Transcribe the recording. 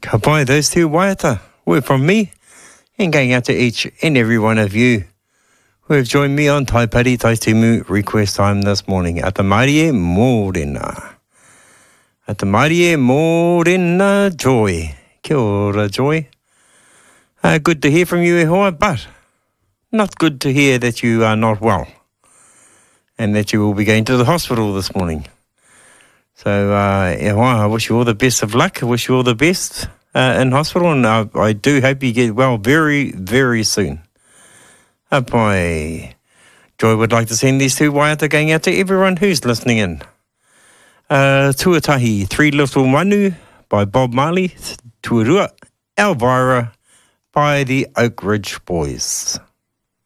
Ka pai those two waiata. Word from me, and going out to each and every one of you who have joined me on Taipari Taitumu request time this morning. At the Marie Mōrena. At the Marie Mōrena Joy. Kia ora, Joy. Good to hear from you, e hoa, but not good to hear that you are not well and that you will be going to the hospital this morning. So, e hoa, I wish you all the best of luck. I wish you all the best in hospital, and I do hope you get well very, very soon. Pai, Joy would like to send these two waiata going out to everyone who's listening in. Tuatahi, Three Little Manu by Bob Marley. Tuarua, Elvira by the Oak Ridge Boys.